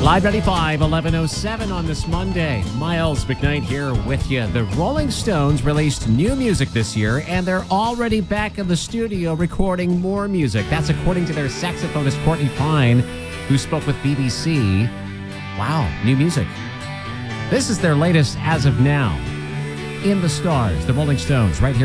Live 95, 11:07 on this Monday. Miles McKnight here with you. The Rolling Stones released new music this year, and they're already back in the studio recording more music. That's according to their saxophonist Courtney Pine, who spoke with BBC. Wow, new music. This is their latest as of now. In the Stars, the Rolling Stones, right here.